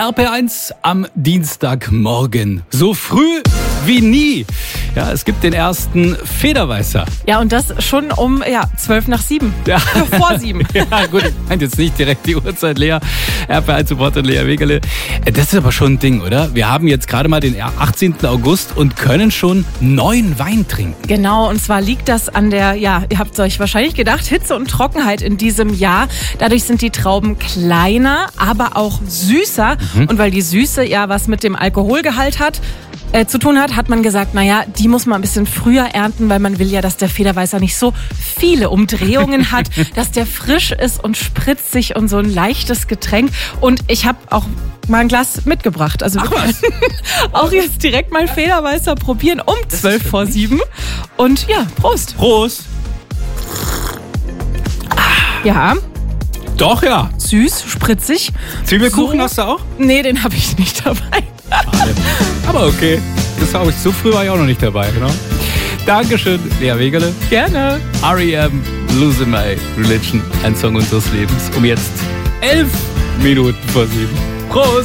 RP1 am Dienstagmorgen. So früh wie nie. Ja, es gibt den ersten Federweißer. Ja, und das schon um 7:12. Ja. Vor 7. Ja, gut, ich meine jetzt nicht direkt die Uhrzeit, Lea. RP1-Supporter Lea Wegele. Das ist aber schon ein Ding, oder? Wir haben jetzt gerade mal den 18. August und können schon neuen Wein trinken. Genau, und zwar liegt das an der, ihr habt euch wahrscheinlich gedacht, Hitze und Trockenheit in diesem Jahr. Dadurch sind die Trauben kleiner, aber auch süßer. Und weil die Süße ja was mit dem Alkoholgehalt zu tun hat, hat man gesagt, die muss man ein bisschen früher ernten, weil man will ja, dass der Federweißer nicht so viele Umdrehungen hat, dass der frisch ist und spritzig und so ein leichtes Getränk. Und ich habe auch mal ein Glas mitgebracht. Also wir können auch jetzt direkt mal Federweißer probieren um 7:12. Und ja, Prost. Prost. Ja. Doch, ja. Süß, spritzig. Zwiebelkuchen hast du auch? Nee, den habe ich nicht dabei. Schade. Aber okay. Das habe ich so früh war ich auch noch nicht dabei, genau. Dankeschön, Lea Wegele. Gerne. R.E.M. Losing My Religion, ein Song unseres Lebens. Um jetzt 11 Minuten vor 7. Prost!